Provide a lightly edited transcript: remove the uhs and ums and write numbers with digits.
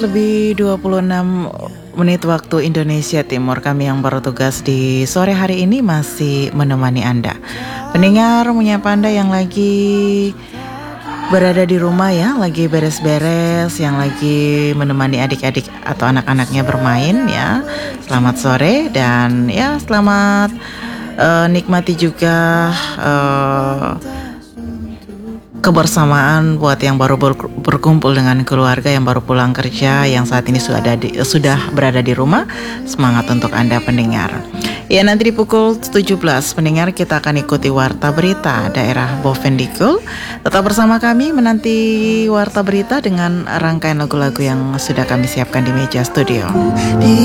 Lebih 26 menit waktu Indonesia Timur. Kami yang bertugas di sore hari ini masih menemani Anda. Pendengar, menyapa Anda yang lagi berada di rumah ya, lagi beres-beres, yang lagi menemani adik-adik atau anak-anaknya bermain ya. Selamat sore dan ya selamat nikmati juga kebersamaan buat yang baru berkumpul dengan keluarga, yang baru pulang kerja, yang saat ini sudah berada di rumah. Semangat untuk Anda pendengar. Ya, nanti di pukul 17 pendengar kita akan ikuti Warta Berita daerah Bovendigul. Tetap bersama kami menanti Warta Berita dengan rangkaian lagu-lagu yang sudah kami siapkan di meja studio.